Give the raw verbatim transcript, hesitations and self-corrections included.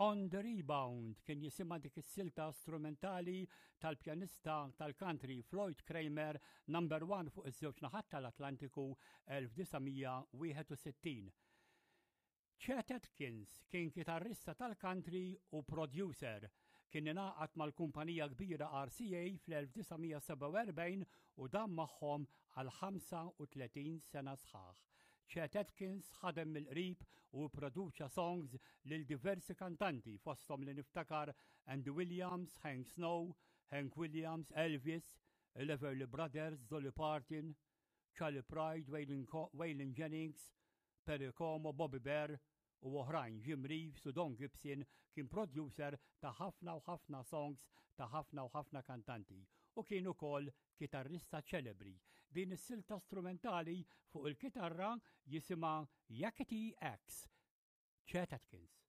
On the Rebound kien jisimha dik is-silta strumentali tal-pjanista tal-country Floyd Kramer number one fuq iż-żewġ naħat tal-Atlantiku elf tisa' wieħed u sittin. Chet Atkins kien kitarrista tal-country u producer. Kien ingħaqad mal-kumpanija kbira R C A fl-elf tisa' seba' u erbgħin u dam magħhom għal ħamsa u tletin sena sħaħ. Chet Atkins ħadem mill-qrib u produċa songs lil diversi kantanti fosthom li niftakar Andy Williams, Hank Snow, Hank Williams, Elvis, Everly Brothers, Dolly Parton, Charlie Pride, Waylon, Waylon Jennings, Perry Como, Bobby Bear u oħrajn. Jim Reeves u Don Gibson kien producer ta' ħafna u ħafna songs ta' ħafna u ħafna kantanti u kien ukoll kitarrista ċelebri. Din is-silta strumentali fuq il-kitarra jisimha Yakety Axe, Chet Atkins.